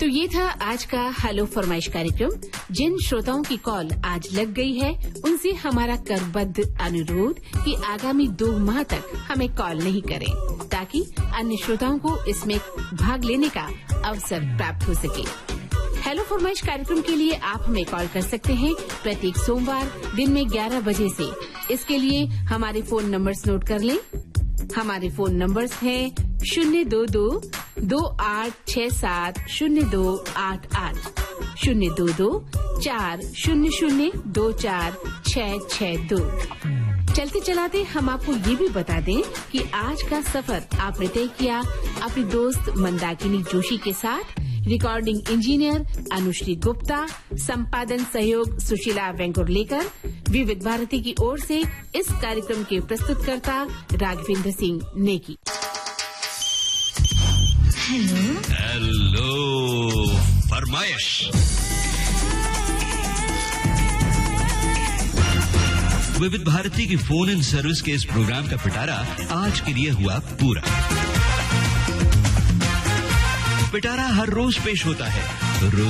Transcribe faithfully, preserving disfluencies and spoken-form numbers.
तो ये था आज का हेलो फरमाइश कार्यक्रम। जिन श्रोताओं की कॉल आज लग गई है उनसे हमारा करबद्ध अनुरोध कि आगामी दो माह तक हमें कॉल नहीं करें, ताकि अन्य श्रोताओं को इसमें भाग लेने का अवसर प्राप्त हो सके। हेलो फरमाइश कार्यक्रम के लिए आप हमें कॉल कर सकते हैं प्रत्येक सोमवार दिन में ग्यारह बजे से। इसके लिए हमारे फोन नंबर्स नोट कर लें। हमारे फोन नंबर्स हैं शून्य दो दो दो आठ छह सात शून्य दो आठ आठ, शून्य दो दो चार शून्य शून्य दो चार छह छह दो। चलते चलाते हम आपको ये भी बता दें कि आज का सफर आपने तय किया अपनी दोस्त मंदाकिनी जोशी के साथ। रिकॉर्डिंग इंजीनियर अनुश्री गुप्ता, संपादन सहयोग सुशीला वेंकुरलेकर। विविध भारती की ओर से इस कार्यक्रम के प्रस्तुतकर्ता राघवेंद्र सिंह नेगी। हेलो हेलो फरमाइश। विविध भारती की फोन इन सर्विस के इस प्रोग्राम का पिटारा आज के लिए हुआ पूरा। पिटारा हर रोज पेश होता है। रोज